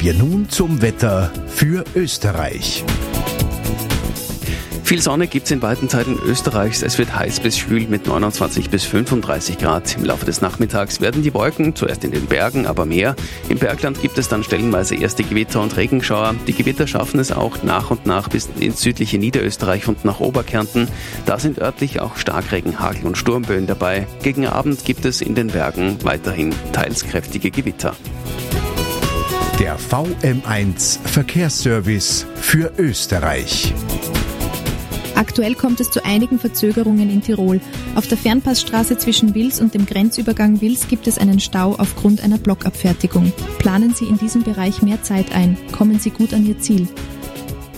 wir nun zum Wetter für Österreich. Viel Sonne gibt es in weiten Teilen Österreichs. Es wird heiß bis schwül mit 29 bis 35 Grad. Im Laufe des Nachmittags werden die Wolken zuerst in den Bergen, aber mehr. Im Bergland gibt es dann stellenweise erste Gewitter und Regenschauer. Die Gewitter schaffen es auch nach und nach bis ins südliche Niederösterreich und nach Oberkärnten. Da sind örtlich auch Starkregen, Hagel und Sturmböen dabei. Gegen Abend gibt es in den Bergen weiterhin teils kräftige Gewitter. Der VM1 Verkehrsservice für Österreich. Aktuell kommt es zu einigen Verzögerungen in Tirol. Auf der Fernpassstraße zwischen Wils und dem Grenzübergang Wils gibt es einen Stau aufgrund einer Blockabfertigung. Planen Sie in diesem Bereich mehr Zeit ein. Kommen Sie gut an Ihr Ziel.